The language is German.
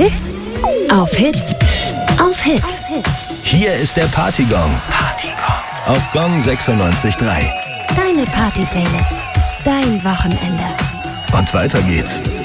Hit auf Hit auf Hit. Hier ist der Partygong. Auf Gong 96.3. Deine Party-Playlist. Dein Wochenende. Und weiter geht's.